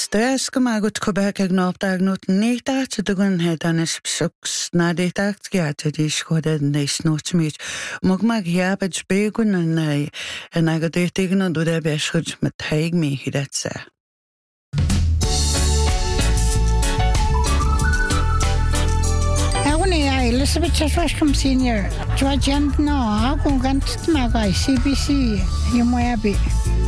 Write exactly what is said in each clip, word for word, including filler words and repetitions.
Stres gemaakt Quebec ag nopdag not neita to gun head an is sucks na detakt get die schode neis not meet. Mog mag jabet begun an nei en ag de tegen do de beschut met teig me hi dat se. Elizabeth Cheshwashcom Senior, George and no, I'm going to my C B C, you may be.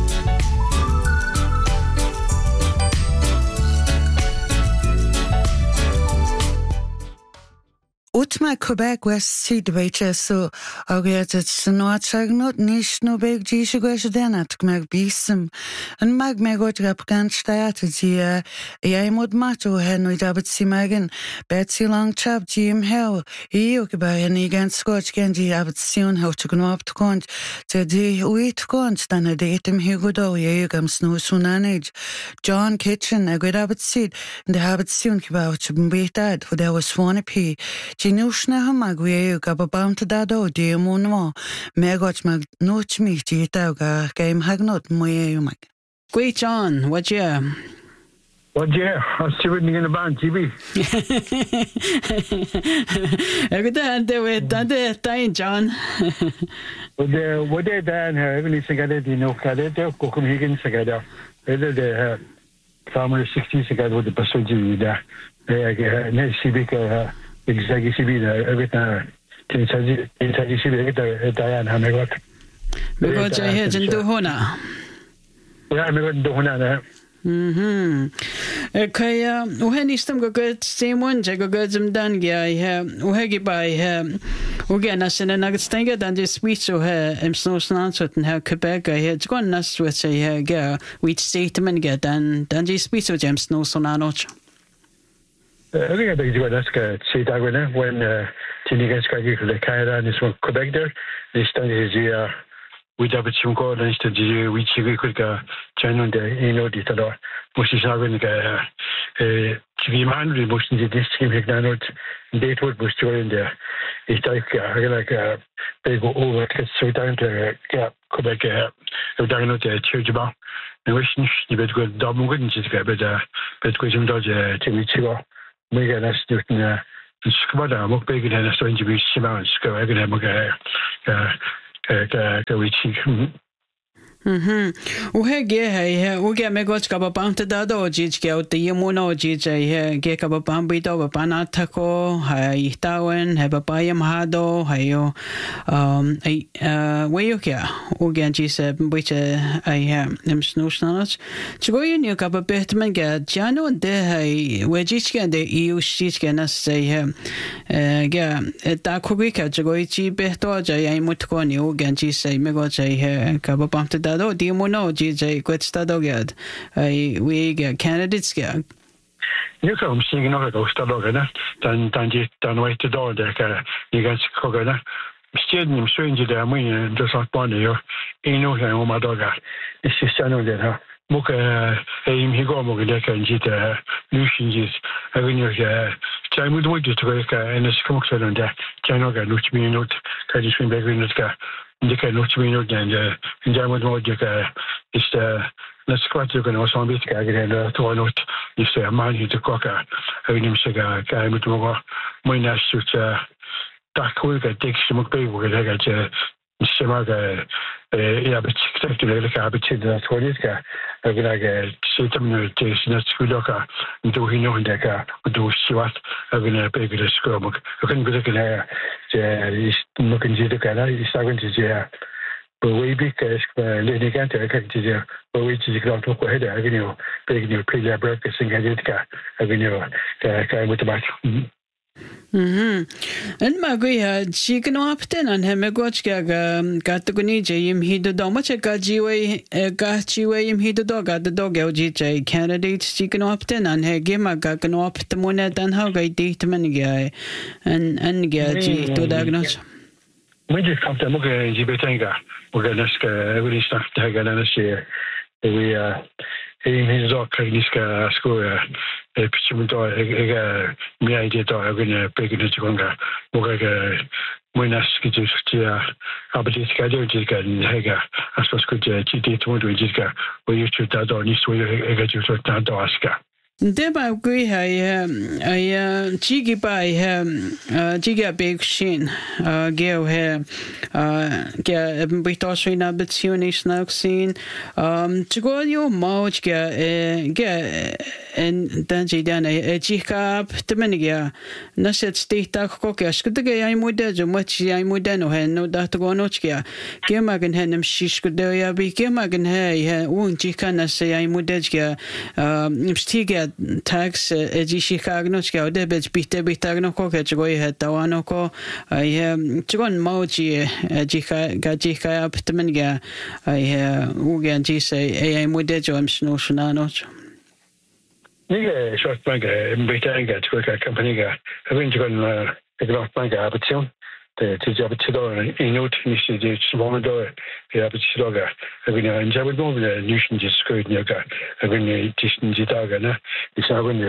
Utma Quebec West Sea debate so agad at snot sagnot nish no big dish gwedenat meg bisem and mag meg got rap gan staat die ja mod mato hen no dabat si magen Betsy long chap Jim Hell e ok ba ni gan scotch gan die abat sion how to go up to kont te die uit kont dan a datem hugo do ye gam sno sunanage John Kitchen a good abat seed and the habat sion about to be dad for there was one p Jinusna hamagwe gab about dado de monmo megot mag not me jita game hagnot moye mag. Great John, what yeah? What yeah? I'm still in the band, G B. Every day I do it, I did it, John. What they what they done here, every cigarette, you know, Cadet, Copenhagen cigarette. Whether they have family sixty cigarette with the passenger there. They get C B. Exactly, C B. Everything. Tinsaji, Tinsaji, C B. Diane, I got. We got your head in Duhona. Yeah, I got Duhona. Mhm. Okay, uh, when is them go good same one, go good some done, yeah, yeah, Uhegi by him. Again, I said, and I could think it and just sweet so her, I'm so snarled and her Quebec, I had gone us with a girl, we'd say to men get and then just sweet so James no so nanoch. I think I think you ask say that when when Tinigan Skagi the Canada is from Quebec there, they started the we have a team called and study we we could go channel the you know the other which is having a T V man we must in this team like that date would was during there it's like like they go over so down to Quebec down to Churchba and wishing you better go double good and just get better but go some dodge T V chigo Mega nas dutna skvada mok begen na so interview siman sko egen mok ka ka ka wichi Mhm. Uhege he uge me got ka bamta da do jij ke ot yemuno jij he ge ka bambi do banatako hai tawen he bayam hado hayo um ai weyuka uge ji se which ai hem snusnach chigo yin ka ba betman ge jano de hai wejich ke de eu shich ke na se he ge ta kugi ka chigo ji behto ja ai mutko ni uge ji se me got he ka bamta do di mono G J questa dogad ai we get candidates get you come seeing over those dogana dan dan je dan wait to do der ka you guys kogana stadium strange there me just on one yo you know how my doga is just channel there ha moka aim he go moka der kan jit lucius having your chai mood would to go and it's come on there channel ga luch me not ka just been back in the Indicate no to me no and in German mode is the let's quite you can also be again to one note is a man who to cocker having him cigar guy with more my nice to dark work at Dick Simokbe where I got Simaga yeah but exactly like I between the toilet I can like say to me that's good locker and do he know in that car do see what I'm gonna pay the scrum I can be looking at is looking to the car is going to the but we big lady can't I can to the but we to the ground to ahead I can you pay your pay their breakfast and get it car I can you guy with the back. Mhm. And Maguia, she can often and him a gotcha got the Gunija, him he the dog, much a gajiway, a gachiway, him he the dog, got the dog L G J candidates, she can often and her gimma got an op the monet and how I date many guy and and get to diagnose. We just come to Muga Jibetanga, Muganeska, every stuff to Hagananashi. We uh Een is ook krijgniska school. Почему то эга меня идея то агне пегне чонга. Мога мы нас кидюшти абдитка дёдика нега. Аспаскуте чидит модуидика. Вы ещё тадо не свою эга чуто тадо аска. Deba gui hai ai chigi bai ha jiga big shin geo ha ge bito swina bitsuni snaksin um chigo yo moj ge ge en danji dan e jika temeniga naset stita ko ke skude ge ai mude jo machi ai mude no hen no da to no chkia ge magen henem shishkude ya bi ge magen he un jika na se ai mude ge um stiga tax e Chicago che ode be bitte bitte no ko che go he tawano ko ai chigon mauji e jika ga jika aptmen ga ai u gan ji se ai mude jo am sno shnano Niga short bank bitte ga to ka company ga having chigon e graf bank option the to job to do in note ni se je small do e option ga having en job do the nation just screwed ga having distin jitaga na is having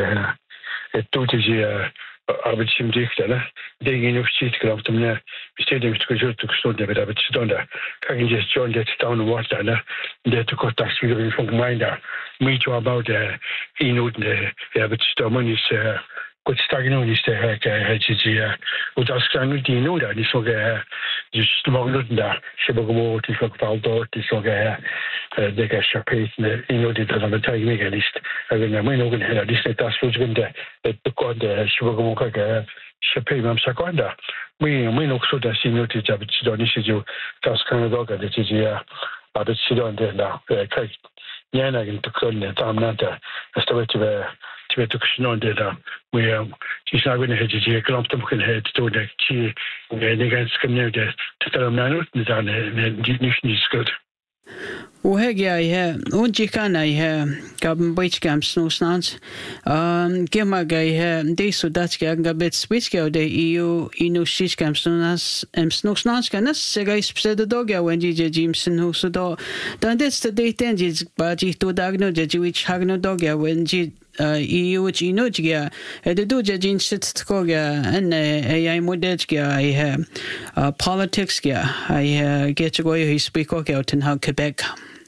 e tutti ji arbitsim diktana de yeni ofisi kraftimne istedim çıkıyor tukuştu da beraber çıktılar kagince John get down water na de to cut tax we from minda me to about the you know the yeah but money is Goed stagno is de hetje goed als kan die no da die so ge just mogelijk da se bogo ti so faldo ti so ge de ge chapet ne ino di da na tag me list aga me no gen hela list ta so gende de ko de se bogo ka ge chapet mam sakonda me me no so da sino ti ja bit do ni se jo tas kan do ga de ti ja a bit si do de na ka yana gen to kon ne tam na da sta bit be to to kshnon de da we she's not going to hedge je klampte mo kan het to de chi ne gans kan ne de to na no da ne nicht nicht gut O hege he unji kana he gaben boitskam snusnans um gemaga he de sudatska gabet switska de eu inu shiskam snusnans em snusnans kana sega ispsed dogya wenji je jimson hu sudo dan det de tenji baji to dagno je jiwich hagno dogya wenji E U which ino jiga de do je jin sit koga en ai modejga ai politics ga ai get to go he speak out in how Quebec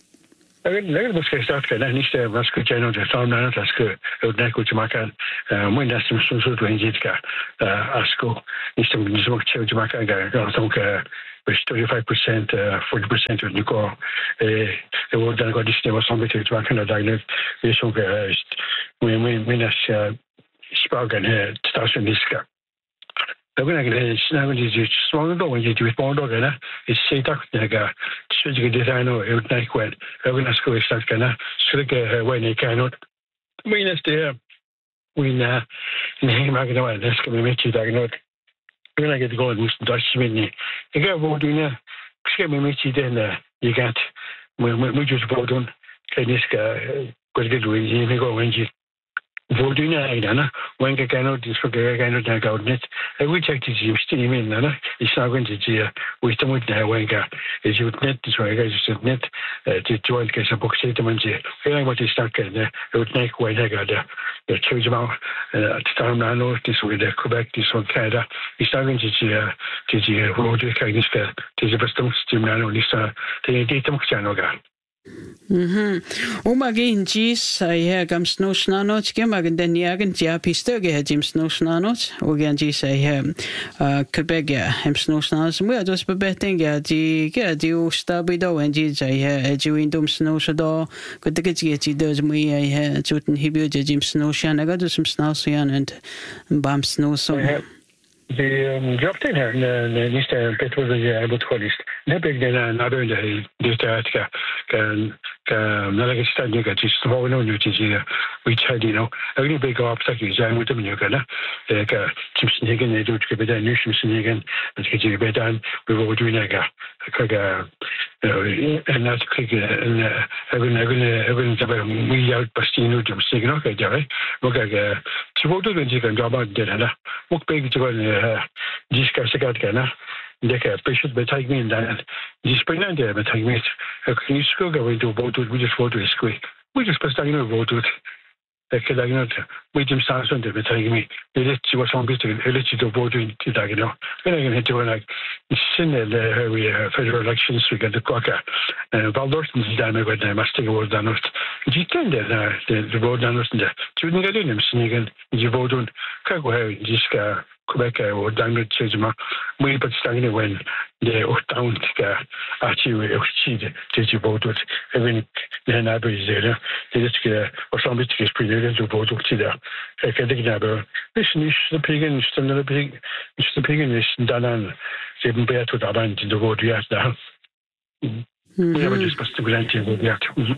Lekker beschrijft dat kan niet was goed jij nou de samen naar het als het net goed maken mooi dat ze soms zo doen ziet ga als ko niet zo niet zo goed te maken ga donc thirty-five percent forty percent of nu ko eh het wordt dan goed is was soms te maken dat eigenlijk is ook we we we nas spraken het station diska Dat ben ik eens nou die die zwangere doen je die bond hè is zeker dat ik zoals ik design nou het niet kwam we gaan school start kunnen schrikken wanneer ik kan ook minus de we na nee maar ik nou dat kan met je daar nou ik wil het gewoon moest dat je niet ik heb wel doen ik schep met je dan je gaat moet moet je zo doen kan je kan je doen je niet gewoon je Voldoende eigenlijk, wanneer ik nou die soort dingen nou denk ik net. Ik weet dat die je stem in, hè? Ik zou kunnen zeggen, we staan met de wanneer is het net zo ik is het net die joint keer zo boek zitten mensen. Heel wat is sterker, hè? Het net wanneer ik daar de choose maar het staan nou nog die soort de Quebec die soort Canada. Ik zou kunnen zeggen, die die rode kijk niet veel. Die is best een stem nou niet zo. Die die moet zijn ook gaan. Mhm. Oma gehen jis ai gam snusnanots gemagen den jagen ja pistöge het jim snusnanots og gen jis ai Quebec hem snusnanots mu dos bebeting ja di ja di stabido en jis ai ju indum snusado gudege ji dos mu ai tuten hibio jim snushan aga dos snusyan en bam snuso De job här när det Petrus är på kolist. Det blir det när det är det är att kan kan när det står ju att just vad nu det är vi tar you know only big obstacle är mot dem ju kan det kan chips igen det du ska bättre nu chips igen det ska ju bättre vi vill ju näga kaga en att kicka en även även även så vi gör pastino de signo que ya ves och kaga si vos då inte kan jobba det där och big så diska säkert kan det kan speciellt betag med den disciplinen det betag med kan ju ska gå into både vi just foto är we just supposed to know vote with que la gnot we dim sa son de betagi mi ele ti wa son bit ele ti do vote ti da gno when I get to like sin le we federal elections we get the quaka Valdorten is down with them must go down with you can the the vote down with the tu ne get in snigen you vote on ka go jiska Quebec or down with Chesma we but stagni when the down ka achieve achieve to vote with even then I be there they just get or some bit is pretty to vote to there I can think about this is the pagan is the pig is the pagan is done seven bear to the band in the vote yes down we have just supposed to grant you that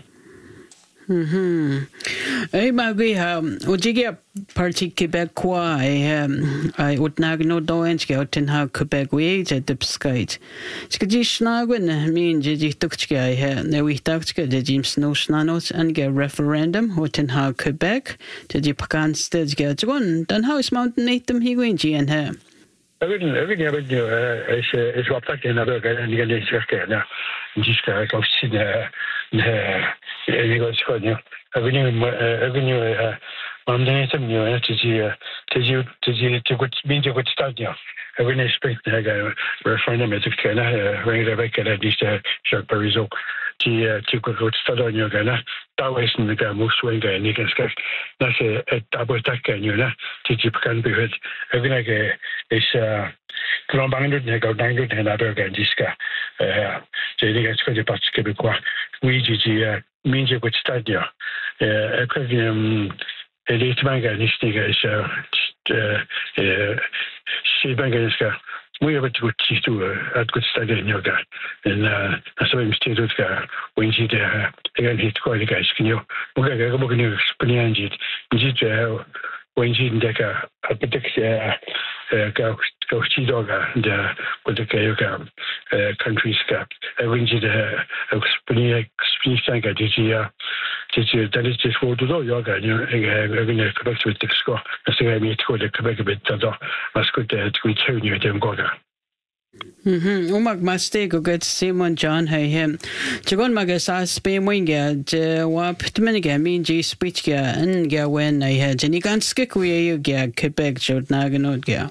Mhm. Ei magi ha ujigia parti Quebecois ai ai utnagno doenske utin ha Quebec we je dipskait. Skji snagun min je tukske ai ha ne we tukske je James no snanos and ge referendum utin ha Quebec je pakan stage ge jon dan house mountain item hi gwin ji en ha. Everything everything about you is is what that in about and you get circle now. Just go see the you go to you everything everything on the item you have to see to you to you to good mean to good start you everything speak the referendum is kind of ring the back at this short pariso to to good start on your gana that was in the game most swing and you can sketch that's a double attack and you know to keep can be heard everything is uh Grand Bangor ne go dango de na berga diska eh je diga ce que parti québécois oui je minje gut stadio eh que ele tmanga nistiga is eh si bangaska we have to teach to at good study in yoga and uh so we still do that when you the again hit quite the guys can you we ga go can experience it you when you take a particular go go see doga the with the yoga countries cap when you the experience experience ga did you did you that is just for the yoga you going to Quebec with the score so I meet to the Quebec bit da was good to return you dem goga. Mhm. Umag masti go get Simon John hey him. Jagon magas as Spain winga je wa pitmeniga min ji speech ga and ga when I had any gan skik we you ga Quebec jod naganot ga.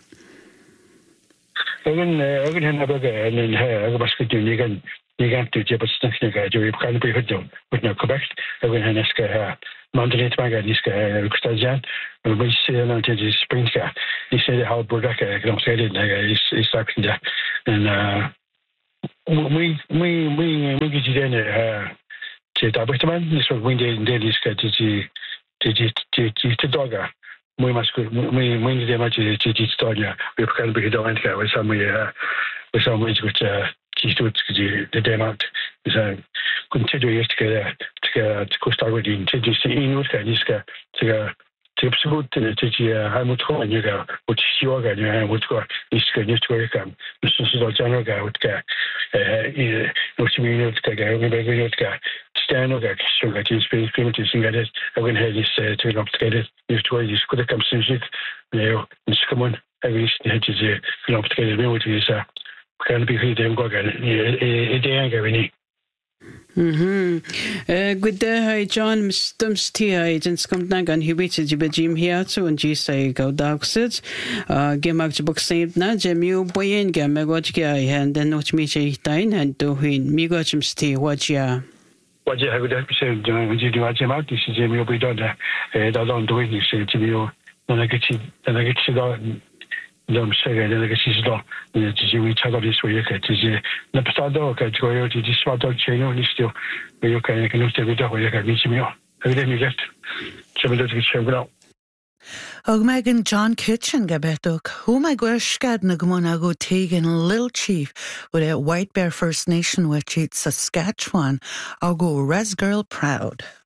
Again again na baga and then ha ga basket ni gan ni gan to je bastan ga je kan be hodo with no Quebec again haneska ha Mandarin maga niska kustajan we see on the spring ga he said how Buraka can say it is is talking and uh we we we we get in uh to department this was when they they is get to to to to to doga we must we we they much to to storia we can be doing that with some uh with some which which uh to to the demo is a continue to to to start with the to see in what kind is to to absolut to to Helmut Kohl you go which you ga you what go is going to work um this is the general guy with ga eh no to me to ga we be going to stand over so that is space primitive thing that is when had this to up together is to is could come since it you know it's come on every had to you up together we what is can be here them go ga eh eh ga we Mhm. Eh good day John Stumps T I didn't come down and he waited to be Jim here so and G say go doxed uh game out book saved na Jim you boy in game me got guy and then not me say time and to win me got him stay what ya what you have to say when you do what you out this is Jim you be done eh da don't do it you say to you then I get you then I get you Dom sega de que si sto ci vi c'ha di suo che ci ne passato che ci ho di sfatto ceno di sto io che che non stai vedo che amici mio avete mi detto ci vedo che c'è bravo Og megan John Kitchen gabetok who my gwashkad na gmona go taken Little Chief with a White Bear First Nation which it's Saskatchewan I'll go Res Girl Proud